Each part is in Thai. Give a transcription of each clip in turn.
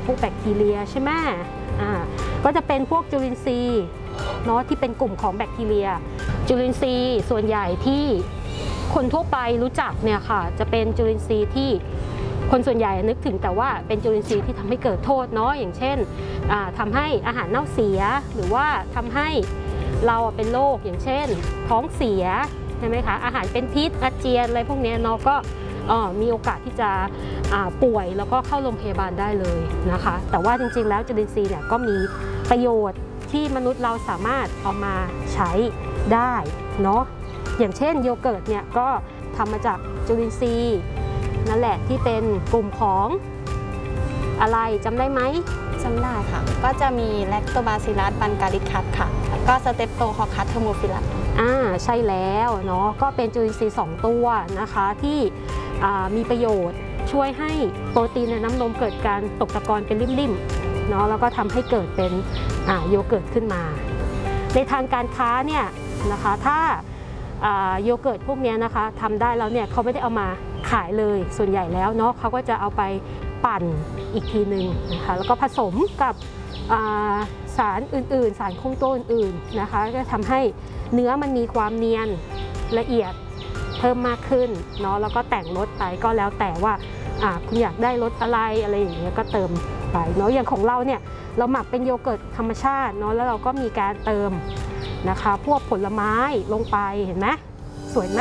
พวกแบคทีเรียใช่ไหมก็จะเป็นพวกจุลินทรีย์เนาะที่เป็นกลุ่มของแบคทีเรียจุลินทรีย์ส่วนใหญ่ที่คนทั่วไปรู้จักเนี่ยค่ะจะเป็นจุลินทรีย์ที่คนส่วนใหญ่นึกถึงแต่ว่าเป็นจุลินทรีย์ที่ทำให้เกิดโทษเนาะอย่างเช่นทำให้อาหารเน่าเสียหรือว่าทำให้เราเป็นโรคอย่างเช่นท้องเสียใช่ไหมคะอาหารเป็นพิษอาเจียนอะไรพวกนี้เนาะก็มีโอกาสที่จะป่วยแล้วก็เข้าโรงพยาบาลได้เลยนะคะแต่ว่าจริงๆแล้วจุลินทรีย์เนี่ยก็มีประโยชน์ที่มนุษย์เราสามารถเอามาใช้ได้เนาะอย่างเช่นโยเกิร์ตเนี่ยก็ทำมาจากจุลินทรีย์นั่นแหละที่เป็นกลุ่มของอะไรจำได้ไหมจำได้ค่ะก็จะมีแลคโตบาซิลัสบันการิคัสค่ะแล้วก็สเตปโตคอคัสเทอร์โมฟิลัสใช่แล้วเนาะก็เป็นจุลินทรีย์2ตัวนะคะที่มีประโยชน์ช่วยให้โปรตีนในน้ำนมเกิดการตกตะกอนเป็นริ่มๆเนาะแล้วก็ทำให้เกิดเป็นโยเกิร์ตขึ้นมาในทางการค้าเนี่ยนะคะถ้าโยเกิร์ตพวกนี้นะคะทำได้แล้วเนี่ยเขาไม่ได้เอามาขายเลยส่วนใหญ่แล้วเนาะเขาก็จะเอาไปปั่นอีกทีหนึ่งนะคะแล้วก็ผสมกับสารอื่นๆสารคงตัวอื่นๆนะคะก็ทำให้เนื้อมันมีความเนียนละเอียดเพิ่มมากขึ้นเนาะแล้วก็แต่งรสไปก็แล้วแต่ว่าคุณอยากได้รสอะไรอย่างเงี้ยก็เติมไปเนาะอย่างของเราเนี่ยเราหมักเป็นโยเกิร์ตธรรมชาติเนาะแล้วเราก็มีการเติมนะคะพวกผลไม้ลงไปเห็นไหมสวยไหม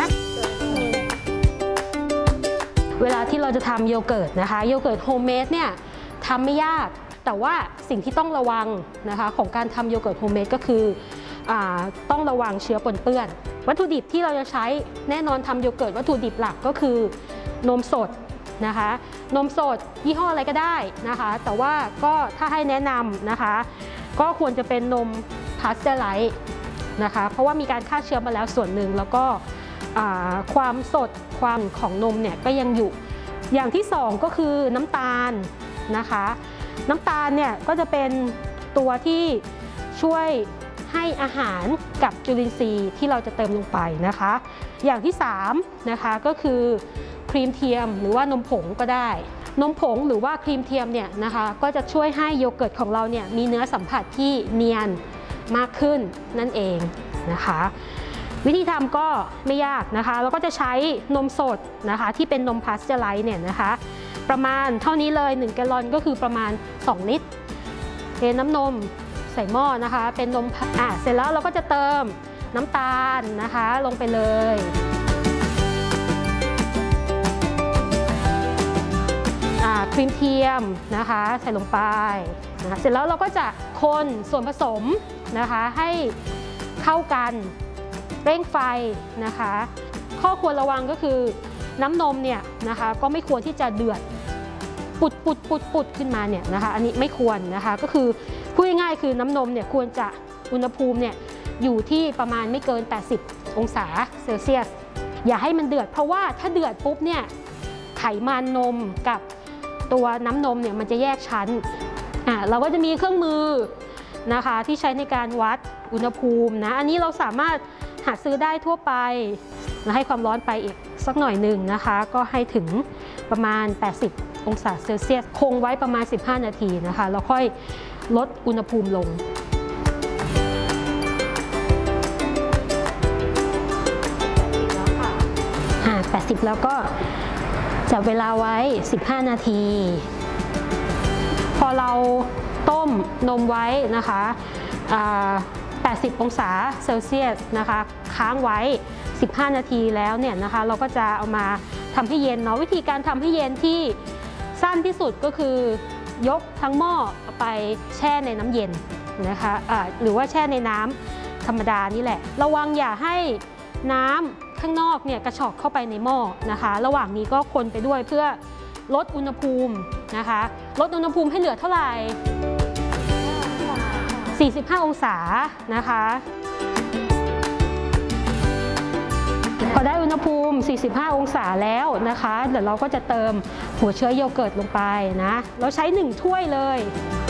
เวลาที่เราจะทำโยเกิร์ตนะคะโยเกิร์ตโฮมเมดเนี่ยทำไม่ยากแต่ว่าสิ่งที่ต้องระวังนะคะของการทำโยเกิร์ตโฮมเมดก็คือต้องระวังเชื้อปนเปื้อนวัตถุดิบที่เราจะใช้แน่นอนทำโยเกิร์ตวัตถุดิบหลักก็คือนมสดนะคะนมสดยี่ห้ออะไรก็ได้นะคะแต่ว่าก็ถ้าให้แนะนำนะคะก็ควรจะเป็นนมพาสเจอร์ไลซ์นะคะเพราะว่ามีการฆ่าเชื้อมาแล้วส่วนหนึ่งแล้วก็ความสดความของนมเนี่ยก็ยังอยู่อย่างที่2ก็คือน้ำตาลนะคะน้ำตาลเนี่ยก็จะเป็นตัวที่ช่วยให้อาหารกับจุลินทรีย์ที่เราจะเติมลงไปนะคะอย่างที่3นะคะก็คือครีมเทียมหรือว่านมผงก็ได้นมผงหรือว่าครีมเทียมเนี่ยนะคะก็จะช่วยให้โยเกิร์ตของเราเนี่ยมีเนื้อสัมผัสที่เนียนมากขึ้นนั่นเองนะคะวิธีทำก็ไม่ยากนะคะเราก็จะใช้นมสดนะคะที่เป็นนมพาสเจอร์ไลซ์เนี่ยนะคะประมาณเท่านี้เลย1แกลลอนก็คือประมาณ2ลิตรเทน้ำนมใส่หม้อนะคะเป็นนมเสร็จแล้วเราก็จะเติมน้ำตาลนะคะลงไปเลยครีมเทียมนะคะใส่ลงไปนะคะเสร็จแล้วเราก็จะคนส่วนผสมนะคะให้เข้ากันเร่งไฟนะคะข้อควรระวังก็คือน้ำนมเนี่ยนะคะก็ไม่ควรที่จะเดือดปุดขึ้นมาเนี่ยนะคะอันนี้ไม่ควรนะคะก็คือพูดง่ายๆคือน้ำนมเนี่ยควรจะอุณหภูมิเนี่ยอยู่ที่ประมาณไม่เกิน80องศาเซลเซียสอย่าให้มันเดือดเพราะว่าถ้าเดือดปุ๊บเนี่ยไขมันนมกับตัวน้ำนมเนี่ยมันจะแยกชั้นเราก็จะมีเครื่องมือนะคะที่ใช้ในการวัดอุณหภูมินะอันนี้เราสามารถหาซื้อได้ทั่วไปและให้ความร้อนไปอีกสักหน่อยหนึ่งนะคะก็ให้ถึงประมาณ80องศาเซลเซียสคงไว้ประมาณ15นาทีนะคะแล้วค่อยลดอุณหภูมิลง80แล้วก็จับเวลาไว้15นาทีพอเราต้มนมไว้นะคะ80องศาเซลเซียสนะคะค้างไว้15นาทีแล้วเนี่ยนะคะเราก็จะเอามาทำให้เย็นเนาะวิธีการทำให้เย็นที่สั้นที่สุดก็คือยกทั้งหม้อไปแช่ในน้ำเย็นนะคะหรือว่าแช่ในน้ำธรรมดานี่แหละระวังอย่าให้น้ำข้างนอกเนี่ยกระชอกเข้าไปในหม้อนะคะระหว่างนี้ก็คนไปด้วยเพื่อลดอุณหภูมินะคะลดอุณหภูมิให้เหลือเท่าไหร่45องศานะคะพอได้อุณหภูมิ45องศาแล้วนะคะเดี๋ยวเราก็จะเติมหัวเชื้อโยเกิร์ตลงไปนะเราใช้1ถ้วยเลย